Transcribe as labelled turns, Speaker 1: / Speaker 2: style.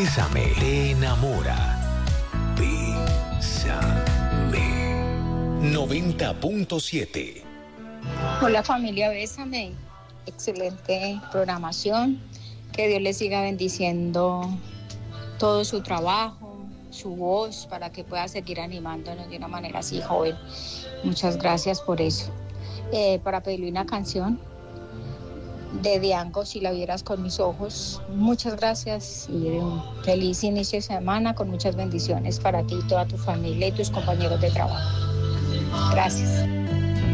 Speaker 1: Bésame, te enamora. Bésame. 90.7.
Speaker 2: Hola familia, Bésame. Excelente programación. Que Dios les siga bendiciendo todo su trabajo, su voz, para que pueda seguir animándonos de una manera así joven. Muchas gracias por eso. Para pedirle una canción de Diango, Si la vieras con mis ojos. Muchas gracias y un feliz inicio de semana con muchas bendiciones para ti, toda tu familia y tus compañeros de trabajo. Gracias.